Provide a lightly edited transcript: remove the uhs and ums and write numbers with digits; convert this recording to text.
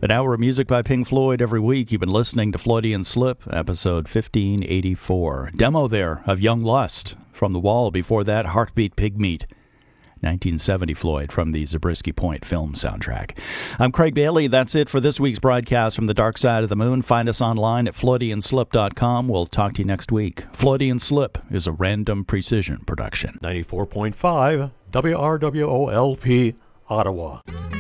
An hour of music by Pink Floyd every week. You've been listening to Floydian Slip, episode 1584. Demo there of Young Lust. From the Wall, before that, Heartbeat Pigmeat. 1970 Floyd from the Zabriskie Point film soundtrack. I'm Craig Bailey. That's it for this week's broadcast from the Dark Side of the Moon. Find us online at FloydianSlip.com. We'll talk to you next week. Floydian Slip is a Random Precision production. 94.5 WRWOLP, Ottawa.